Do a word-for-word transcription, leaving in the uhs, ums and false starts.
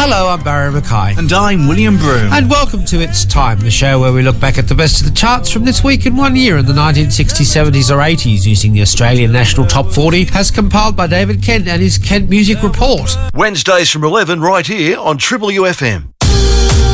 Hello, I'm Barry Mackay. And I'm William Broom. And welcome to It's Time, the show where we look back at the best of the charts from this week in one year in the nineteen sixties, seventies or eighties using the Australian National Top forty as compiled by David Kent and his Kent Music Report. Wednesdays from eleven right here on Triple U F M.